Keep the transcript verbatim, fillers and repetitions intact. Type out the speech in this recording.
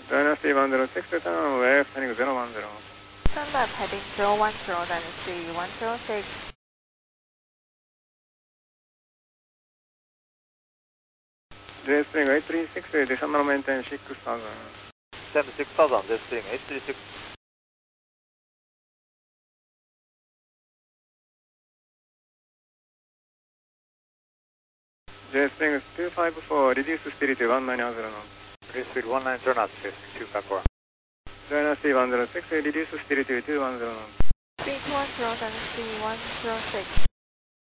Dynasty one zero six, turn runway left heading zero one zero. Turn left heading zero one zero, Dynasty one zero six. J Spring eight three six, December maintain six thousand. Descend six thousand, J Spring eight three six. J Spring two five four, reduce speed to one nine zero knots. Reduce speed one nine zero knots, two five four. Dynasty one zero six, reduce speed to two one zero knots. Speed two one zero, Dynasty one zero six.